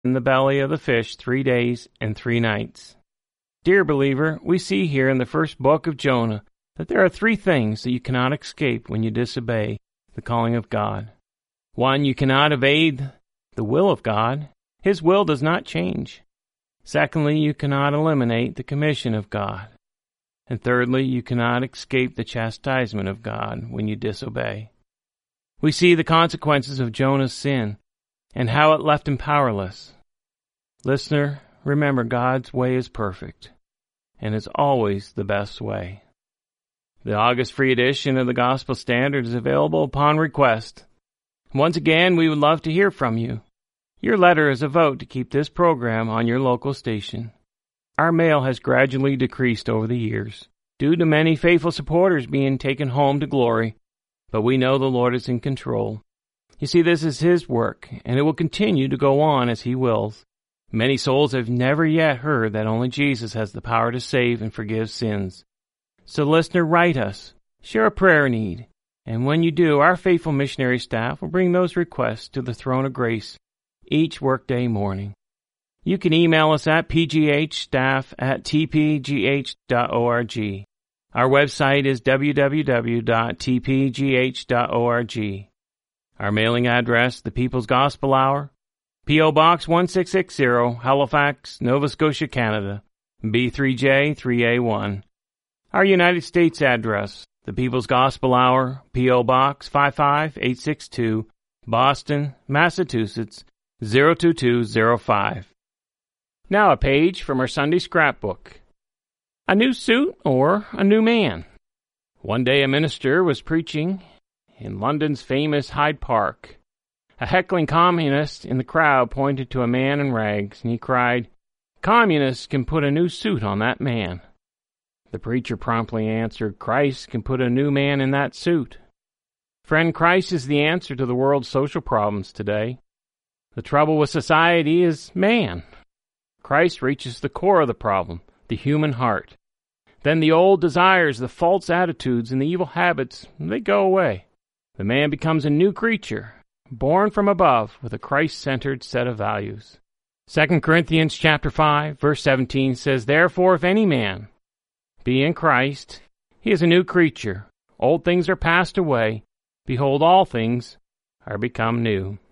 in the belly of the fish 3 days and 3 nights. Dear believer, we see here in the first book of Jonah that there are 3 things that you cannot escape when you disobey the calling of God. 1, you cannot evade the will of God. His will does not change. Secondly, you cannot eliminate the commission of God. And thirdly, you cannot escape the chastisement of God when you disobey. We see the consequences of Jonah's sin and how it left him powerless. Listener, remember God's way is perfect and is always the best way. The August free edition of the Gospel Standard is available upon request. Once again, we would love to hear from you. Your letter is a vote to keep this program on your local station. Our mail has gradually decreased over the years, due to many faithful supporters being taken home to glory, but we know the Lord is in control. You see, this is His work, and it will continue to go on as He wills. Many souls have never yet heard that only Jesus has the power to save and forgive sins. So listener, write us, share a prayer need, and when you do, our faithful missionary staff will bring those requests to the throne of grace each workday morning. You can email us at pghstaff@tpgh.org. Our website is www.tpgh.org. Our mailing address, The People's Gospel Hour, P.O. Box 1660, Halifax, Nova Scotia, Canada, B3J3A1. Our United States address, The People's Gospel Hour, P.O. Box 55862, Boston, Massachusetts, 02205. Now a page from our Sunday scrapbook. A new suit or a new man? One day a minister was preaching in London's famous Hyde Park. A heckling communist in the crowd pointed to a man in rags, and he cried, "Communists can put a new suit on that man." The preacher promptly answered, "Christ can put a new man in that suit." Friend, Christ is the answer to the world's social problems today. The trouble with society is man. Christ reaches the core of the problem, the human heart. Then the old desires, the false attitudes, and the evil habits, they go away. The man becomes a new creature, born from above with a Christ-centered set of values. 2 Corinthians chapter 5, verse 17 says, "Therefore, if any man be in Christ, he is a new creature. Old things are passed away. Behold, all things are become new."